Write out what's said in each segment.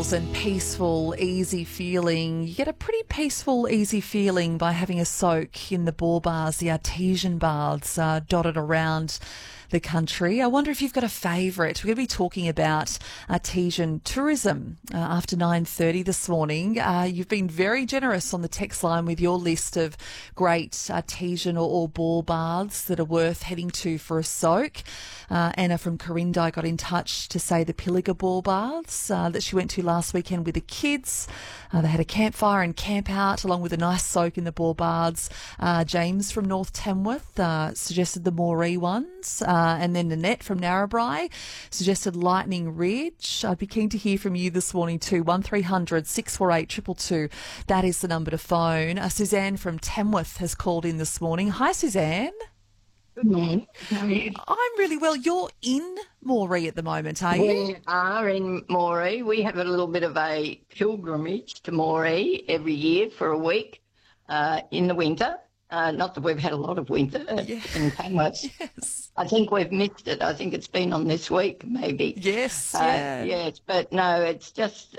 pools and peaceful, easy feeling. You get a pretty peaceful, easy feeling by having a soak in the Bore Baths, the artesian baths dotted around the country. I wonder if you've got a favourite. We're going to be talking about artesian tourism after 9:30 this morning. You've been very generous on the text line with your list of great artesian or Bore Baths that are worth heading to for a soak. Anna from Corinda got in touch to say the Pilliga Bore Baths that she went to last weekend with the kids. They had a campfire and camp out along with a nice soak in the Bore Baths. James from North Tamworth suggested the Moree ones. And then Nanette from Narrabri suggested Lightning Ridge. I'd be keen to hear from you this morning too. 1300 648 222. That is the number to phone. Suzanne from Tamworth has called in this morning. Hi, Suzanne. Good morning. How are you? I'm really well. You're in Moree at the moment, are you? We are in Moree. We have a little bit of a pilgrimage to Moree every year for a week in the winter. Not that we've had a lot of winter in Tamworth. Yes. I think we've missed it. I think it's been on this week, maybe. Yes. Yes, but no, it's just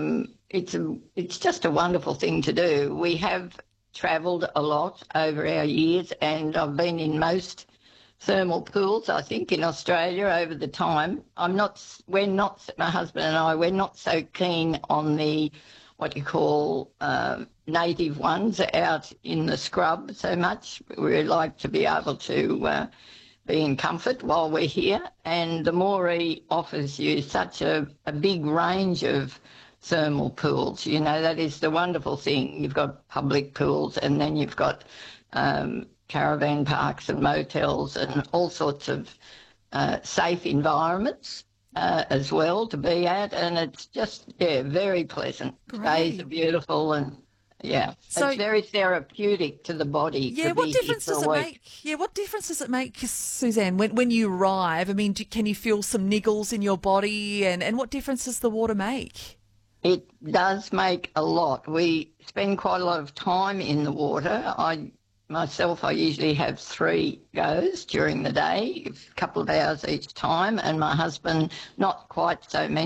it's just a wonderful thing to do. We have travelled a lot over our years, and I've been in most thermal pools, I think, in Australia over the time. My husband and I, we're not so keen on the what you call native ones out in the scrub so much. We like to be able to be in comfort while we're here, and the Moree offers you such a big range of thermal pools. You know, that is the wonderful thing. You've got public pools, and then you've got caravan parks and motels and all sorts of safe environments as well to be at, and it's just, very pleasant. Great. Days are beautiful, and so it's very therapeutic to the body. Yeah, what difference does it make? Yeah, what difference does it make, Suzanne, when you arrive? I mean, can you feel some niggles in your body, and what difference does the water make? It does make a lot. We spend quite a lot of time in the water. I usually have 3 goes during the day, a couple of hours each time, and my husband, not quite so many.